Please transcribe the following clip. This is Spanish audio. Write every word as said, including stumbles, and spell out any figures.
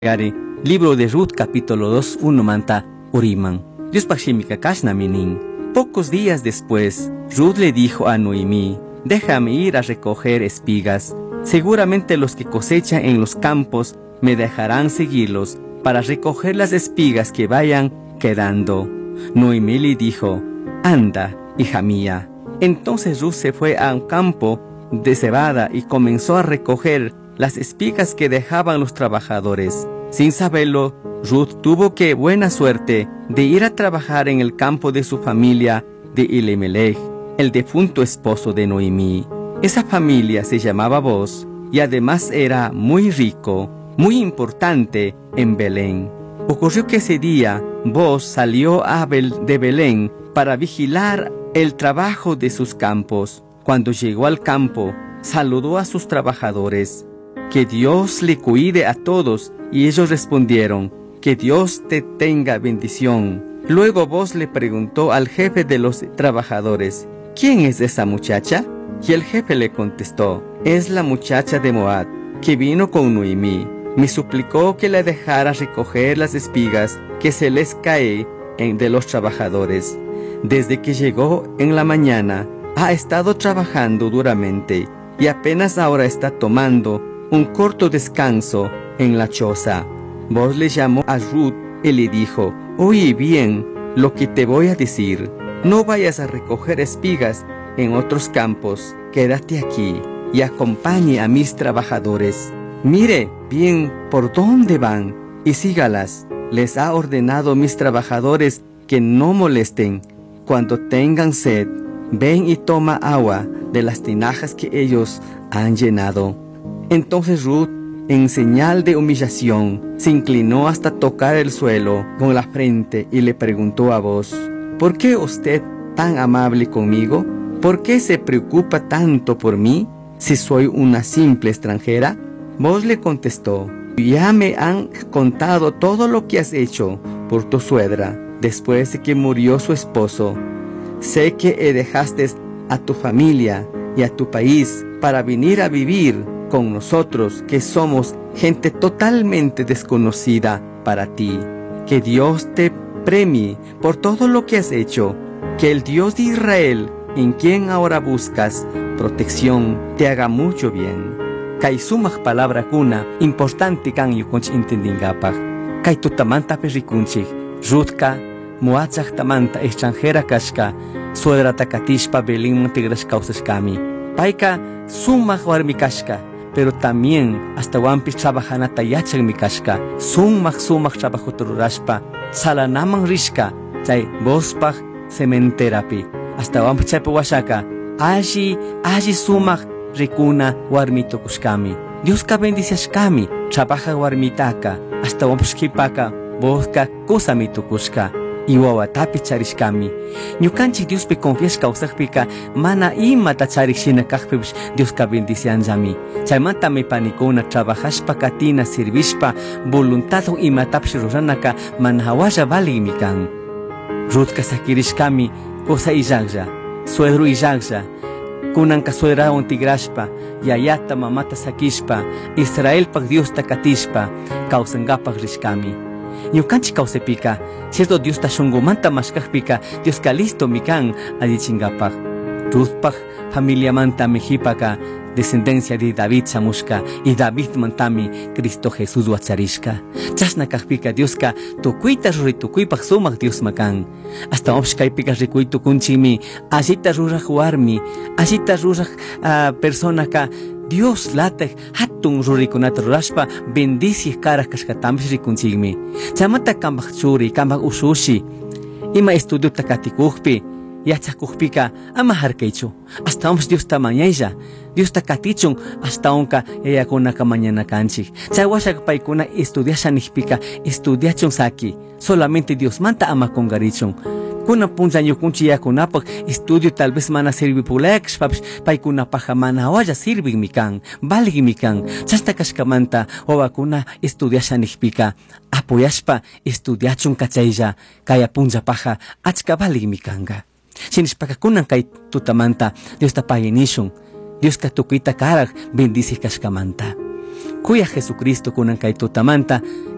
Gari, libro de Ruth capítulo dos, uno manta, Uriman. Dios pashimika kashna minin. Pocos días después, Ruth le dijo a Noemí, déjame ir a recoger espigas. Seguramente los que cosechan en los campos me dejarán seguirlos para recoger las espigas que vayan quedando. Noemí le dijo, anda, hija mía. Entonces Ruth se fue a un campo de cebada y comenzó a recoger las espigas que dejaban los trabajadores. Sin saberlo, Ruth tuvo que buena suerte de ir a trabajar en el campo de su familia de Elimelech, el defunto esposo de Noemí. Esa familia se llamaba Boz y además era muy rico, muy importante en Belén. Ocurrió que ese día Boz salió a Bel de Belén para vigilar el trabajo de sus campos. Cuando llegó al campo, saludó a sus trabajadores. Que Dios le cuide a todos. Y ellos respondieron, que Dios te tenga bendición. Luego Boz le preguntó al jefe de los trabajadores, ¿quién es esa muchacha? Y el jefe le contestó, es la muchacha de Moab, que vino con Noemí. Me suplicó que la dejara recoger las espigas que se les cae en de los trabajadores. Desde que llegó en la mañana, ha estado trabajando duramente y apenas ahora está tomando un corto descanso en la choza. Boz le llamó a Ruth y le dijo, oye bien lo que te voy a decir. No vayas a recoger espigas en otros campos. Quédate aquí y acompañe a mis trabajadores. Mire bien por dónde van y sígalas. Les ha ordenado mis trabajadores que no molesten. Cuando tengan sed, ven y toma agua de las tinajas que ellos han llenado. Entonces Ruth, en señal de humillación, se inclinó hasta tocar el suelo con la frente y le preguntó a Boz, ¿por qué usted tan amable conmigo? ¿Por qué se preocupa tanto por mí, si soy una simple extranjera? Boz le contestó, ya me han contado todo lo que has hecho por tu suegra, después de que murió su esposo. Sé que dejaste a tu familia y a tu país para venir a vivir con nosotros, que somos gente totalmente desconocida para ti. Que Dios te premie por todo lo que has hecho. Que el Dios de Israel, en quien ahora buscas protección, te haga mucho bien. Kay sumak palabra kuna importante kan yukunch intendingapag. Kay tutamanta perikunchik, Ruthka, muachak tamanta extranjera kashka, suegra takatishpa Belén mantigras causas kami. Paika sumak warmi kashka, pero también hasta wampis trabajanata yachang mi kashka, sumak sumak trabajo tururashpa, salanaman rishka, chay bospag sementerapi, hasta wampis chaypa washaka, allí, allí sumak rikuna warmito kushkami. Dios ka bendiciashkami, trabaja warmitaka, hasta wampis kipaka, boska kusamito kushka. Iwawatapi charishkami. Ñukanchik Diospi confiash kawsaqpika mana imata charishina kaqpipish Dioska bendicianllami. Chaymanta mipanikuna trabajashpa katina sirvishpa voluntado imatapish ruranaka mana hawalla valinmi kan. Ruthka sakirishkami cosa illaqlla, suegro illaqlla, kunanka suegrawan tigrashpa, yayata mamata sakishpa, Israelpak Diosta katishpa, kawsangapak rishkami. Ñukanchik kawsaypika, cierto Dios ta shunqumanta mashkaqpika, Dios ka listo mikan allichingapaq. Ruthpaq familia manta mejipaka, descendencia de David chamushka, y David mantami Cristo Jesús wacharishka. Chasna kaqpika Dios ka tukuyta ruritukuypaq sumaq Dios makan. Hasta opshkaypika rikuytukunchikmi, allita ruraq warmi, allita ruraq uh, persona ka Dios latek hatun rurikunata rurashpa bendici karak kashkatamish rikunchikmi. Chamata kambak churi, kambak ushushi, ima estudio takatikukpi, yachakukpika ama harkeichu. Hasta omsh Dios tamañayja, Dios takatichun hasta onka yayakunaka mañana kanchik. Chaywashak paykuna estudiashanijpika estudiachun saki, solamente Dios manta ama kongarichun. Kuna punzaño kunchi yakunapak estudio tal vez mana sirvi puleksh papish paykunapaja mana waya sirvi mikan, valgi mikan. Chasta kashkamanta wawakuna estudiashanijpika apoyashpa estudiachun kachaylla kaya punzapaja achka valgi mikanga. Shinishpaka kunan kay tutamanta Dios tapayenishun, Dios ka tukita karak bendici kashkamanta. Kuya Jesucristo kunan kay tutamanta